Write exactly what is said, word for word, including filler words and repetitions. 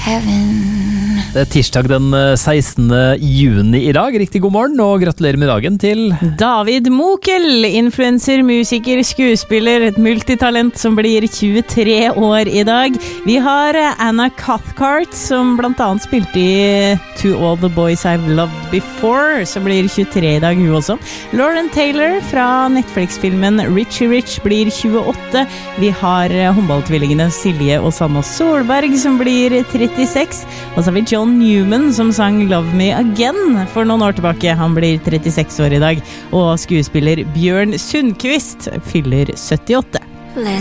heaven. Det er tirsdag den sekstende juni i dag. Riktig god morgen, og gratulerer med dagen til David Mokel, influencer, musiker, skuespiller, et multitalent som blir tjuetre år i dag. Vi har Anna Cathcart, som blant annet spilte i To All The Boys I've Loved Before, som blir tjuetre i dag, hun også. Lauren Taylor fra Netflix-filmen Richie Rich blir tjueåtte. Vi har håndballtvillingene Silje og Sanna Solberg, som blir trettiseks. Og så har vi John Newman, som sang Love Me Again for noen år tilbake. Han blir trettiseks år i dag. Og skuespiller Bjørn Sundqvist fyller syttiåtte.